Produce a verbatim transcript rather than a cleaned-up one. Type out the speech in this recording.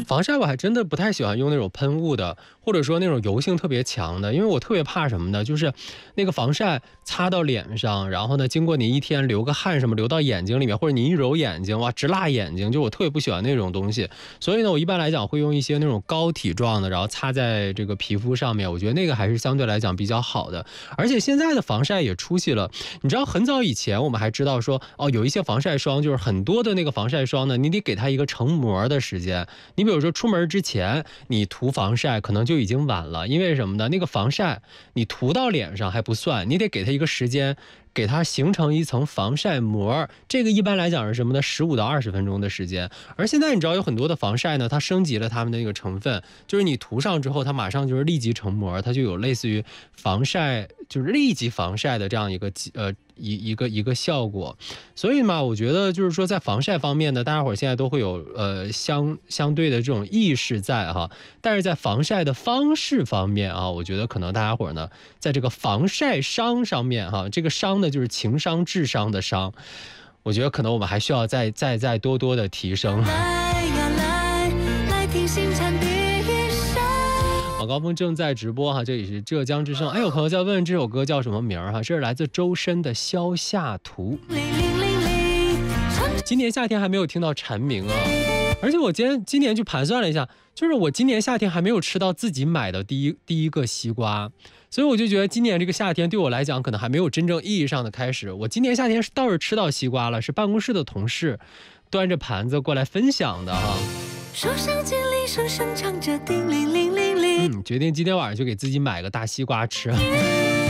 防晒我还真的不太喜欢用那种喷雾的，或者说那种油性特别强的，因为我特别怕什么呢？就是那个防晒擦到脸上，然后呢，经过你一天流个汗什么流到眼睛里面，或者你一揉眼睛，哇，直辣眼睛，就我特别不喜欢那种东西。所以呢，我一般来讲会用一些那种膏体状的，然后擦在这个皮肤上面，我觉得那个还是相对来讲比较好的。而且现在的防晒也出息了，你知道很早以前我们还知道说，哦，有一些防晒霜，就是很多的那个防晒霜呢，你得给它一个成膜的时间。你比如说出门之前你涂防晒可能就已经晚了，因为什么呢？那个防晒你涂到脸上还不算，你得给它一个时间，给它形成一层防晒膜，这个一般来讲是什么呢？十五到二十分钟的时间。而现在你知道有很多的防晒呢，它升级了它们的那个成分，就是你涂上之后，它马上就是立即成膜，它就有类似于防晒，就是立即防晒的这样一个呃一一个一个效果。所以嘛，我觉得就是说在防晒方面呢，大家伙现在都会有呃相相对的这种意识在哈，但是在防晒的方式方面啊，我觉得可能大家伙呢，在这个防晒伤上面哈，这个伤呢就是情商智商的伤，我觉得可能我们还需要再再再多多的提升。 来呀来，来听星辰第一声。 晚高峰正在直播哈，这里是浙江之声。哎，有朋友在问这首歌叫什么名儿哈？这是来自周深的《萧夏图》。今年夏天还没有听到蝉鸣啊，而且我今天今年去盘算了一下，就是我今年夏天还没有吃到自己买的第一第一个西瓜，所以我就觉得今年这个夏天对我来讲可能还没有真正意义上的开始。我今年夏天倒是吃到西瓜了，是办公室的同事端着盘子过来分享的哈。 手上尖铃声声唱着叮铃铃铃铃。 嗯，决定今天晚上就给自己买个大西瓜吃。